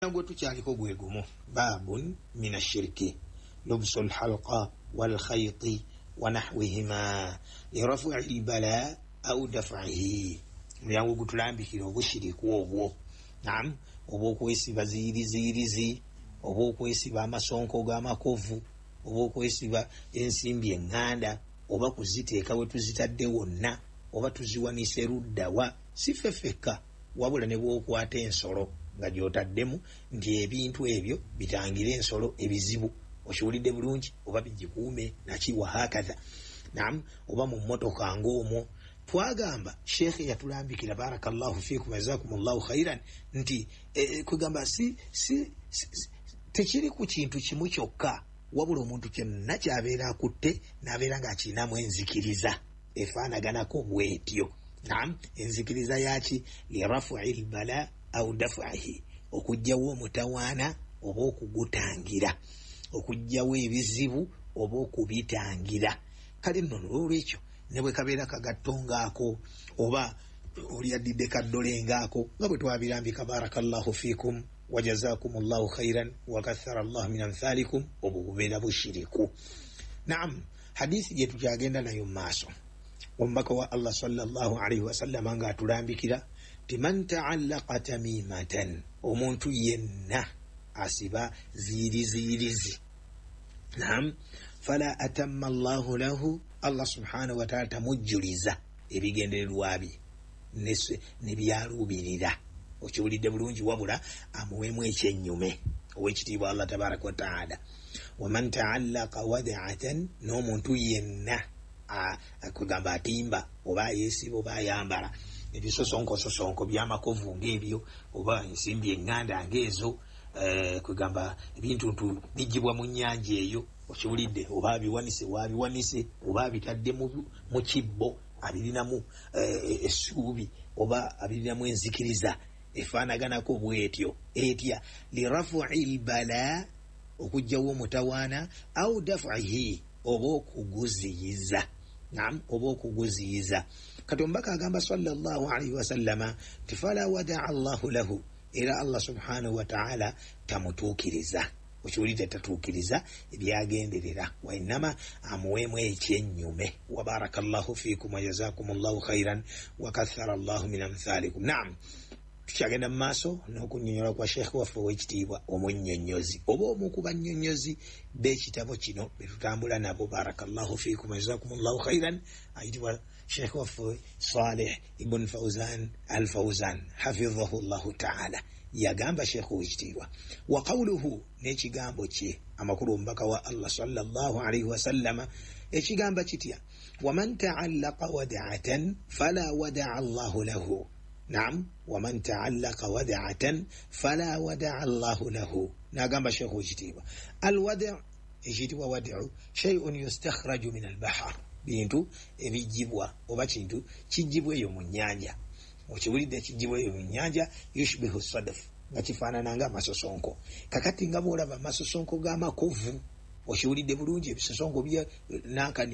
nagwo tukyaliko gwe gumu babun min ashirki lubsul halqa wal khayti wa nahwihima lirafu albala au daf'ihi mulyango gutulambikira obushiriku obwo naam oba okwesiba ziyirizi oba okwesiba amasonko g'amakovu oba okwesiba ensimbi eŋŋanda oba kuziteeka we tuzitadde wonna oba tuziwanise luddawa sifefeka wabula ne bw'okwata ensolo nga gyotaddemu nti ebintu ebyo bitangire ensolo ebizibu okiwulidde bulungi oba bigikuume nakiwa hakaza naam oba mu mmotoka ng'omwo twagamba sheekhe yatulambikira barakallahu fiikum jazakumullahu khairan nti kugamba tekiri ku kintu kimu kyokka wabula omuntu kyonna kyabeera akutte n'abeera ng'akinamu enzikiriza efaanaganako bwetyo naam enzikiriza yaki lirafu'i lbala au daf'ihi okujjawo omutawaana oba okugutangira okujjawo ebizibu oba okubitangira kale nno olwekyo ne bwe kabeera kagattongaako oba oli addidde kaddolengaako nga bwe twabirambika barakallahu fiikum wajazakumullahu khairan wakathara llahu min amthalikum obwo bubeera bushiriku. Naam, hadisi gye tukyagenda nayo mu maaso omubaka wa Allah sallallahu alaihi wasallam nga atulambikira ti man ta'allaqa tamimatan omuntu yenna asiba ziyirizi naam fala atamma Allahu lahu Allah subhanahu wa ta'ala tamujjuliza ebigendererwa bye ne byalubirira okiwulidde bulungi wabula amuweemu ekyennyume ow'ekitiibwa Allah tabaraka wa ta'ala waman ta'allaqa wad'atan n'omuntu yenna kugamba atimba oba yeesiba oba ayambala ebisosonko byamakovu ng'ebyo oba ensimbi eŋŋanda ng'ezo kugamba ebintu bijjibwa mu nnyanja eyo okiwulidde oba abiwanise waabiwanise oba abitadde mu kibbo abirinamu essuubi oba abirinamu enzikiriza efaanaganako bwetyo etya lirafu'i lbala okujjawo omutawaana au daf'ihi oba okuguziyiza naam oba okuguziyiza kati omubaka agamba sallallahu alaihi wasallama tifala wada'a Allahu lahu era Allah subhanahu wa ta'ala tamutuukiriza okiwulidde tatuukiriza ebyagenderera wainama amuweemu ekyennyume wa barakallahu fiikum wa jazakumullahu khairan wa kathara Allahu min amthalikum. Naam, tukyagenda mu maaso n'okunnyonnyola kwa sheekhe waffe ow'ekitiibwa omunnyonnyozi oba omu ku bannyonnyozi b'ekitabo kino be tutambula nabo barakallahu fiikum wa jazakumullahu khairan ayitibwa sheekhe waffe Salih ibn Fawzan al-Fawzan hafidhahu llahu ta'ala yagamba sheekhe w'ekitiibwa wa qawluhu n'ekigambo kye amakulu omubaka wa Allah sallallahu alaihi wasallama ekigamba kitya waman ta'allaqa wad'atan fala wada'a Allahu lahu. Naam, waman ta'allaqa wad'atan fala wada'a Allahu lahu. Nagamba sheekhe w'ekitiibwa alwad' ekiyitibwa wad'u shay'un yustakhraju min al-bahr bintu ebijjibwa oba kintu kijjibwa eyo mu nnyanja okiwulidde kijjibwa eyo mu nnyanja yushbihu sadaf nga kifaanana nga amasosonko kakati nga bw'olaba amasosonko g'amakovu okiwulidde bulungi ebisosonko nankani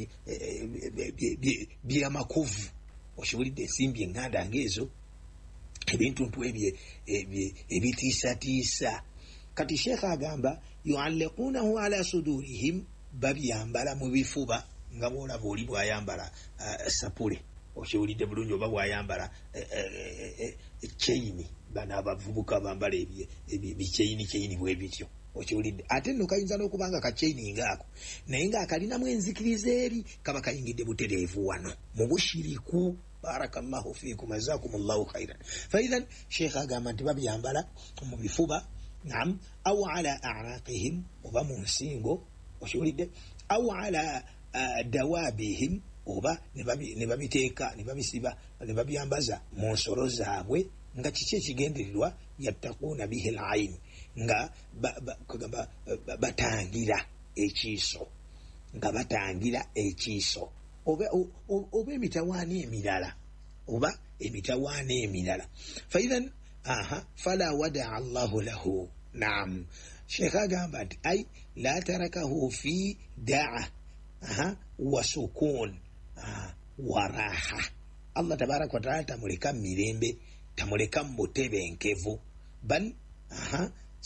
by'amakovu okiwulidde ensimbi eŋŋanda ng'ezo ebintuntu ebyo ebitiisatiisa kati sheekha agamba yualliquunahu ala sudurihim babyambala mu bifuba nga bw'olaba oli bw'ayambala sapule okiwulidde bulungi oba bw'ayambala kyeyini bano abavubuka bambala bikyeyini bwe bityo okiwulidde ate nno kayinza n'okuba nga kakyeyini ngaako naye ng'akalinamu enzikiriza eri kaba kayingidde butereevu wano mu bushiriku barakallahu fiikum jazakumullahu khairan faidhan sheekha agamba nti babyambala mu bifuba naam au ala a'raqihim oba mu nsingo okiwulidde au ala dawabihim oba ne babiteeka ne babisiba ne babyambaza mu nsolo zaabwe nga kiki ekigendererwa yattaquuna bihi al-ayn nga batangira ekiiso nga batangira ekiiso oba emitawaana emirala faidhan fala wada'a Allahu lahu. Naam, sheekha agamba nti ay la tarakahu fi da'a wa sukun wa raha Allah tabaraka wa ta'ala tamuleka mirembe tamuleka mu butebenkevu bal